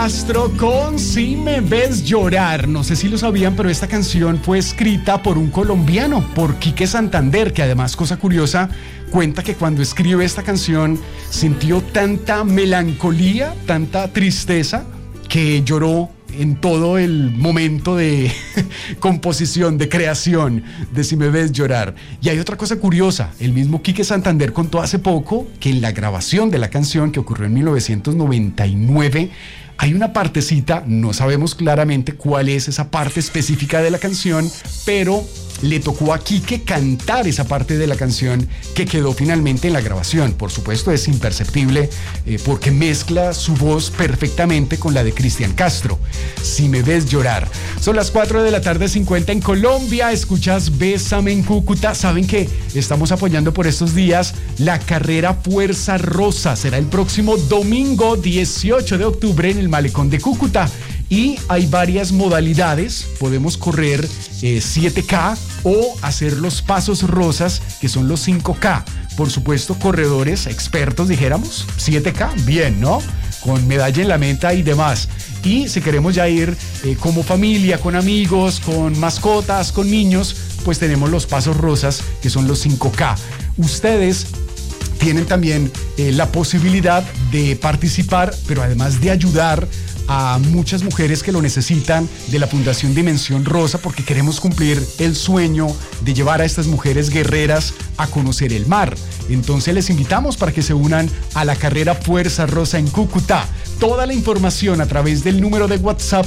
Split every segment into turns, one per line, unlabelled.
Castro con Si me ves llorar. No sé si lo sabían, pero esta canción fue escrita por un colombiano, por Quique Santander, que además, cosa curiosa, cuenta que cuando escribe esta canción sintió tanta melancolía, tanta tristeza, que lloró en todo el momento de composición, de creación de Si me ves llorar. Y hay otra cosa curiosa, el mismo Quique Santander contó hace poco que en la grabación de la canción, que ocurrió en 1999, hay una partecita, no sabemos claramente cuál es esa parte específica de la canción, pero le tocó a Quique cantar esa parte de la canción que quedó finalmente en la grabación. Por supuesto es imperceptible porque mezcla su voz perfectamente con la de Cristian Castro. Si me ves llorar. Son las 4:50 en Colombia. Escuchas Bésame en Cúcuta. Saben que estamos apoyando por estos días la carrera Fuerza Rosa. Será el próximo domingo 18 de octubre en el Malecón de Cúcuta. Y hay varias modalidades. Podemos correr 7K o hacer los pasos rosas, que son los 5K. Por supuesto, corredores expertos, dijéramos. 7K, bien, ¿no? Con medalla en la meta y demás. Y si queremos ya ir como familia, con amigos, con mascotas, con niños, pues tenemos los pasos rosas, que son los 5K. Ustedes tienen también la posibilidad de participar, pero además de ayudar a muchas mujeres que lo necesitan, de la Fundación Dimensión Rosa, porque queremos cumplir el sueño de llevar a estas mujeres guerreras a conocer el mar. Entonces les invitamos para que se unan a la carrera Fuerza Rosa en Cúcuta. Toda la información a través del número de WhatsApp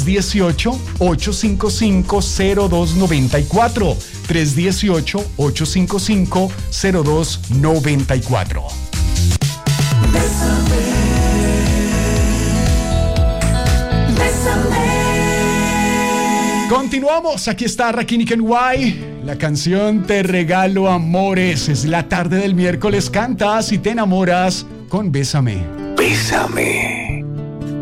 318-855-0294. 318-855-0294. Continuamos, aquí está Rakim y Kenway. La canción Te regalo amores. Es la tarde del miércoles. Canta Si te enamoras con Bésame.
Bésame.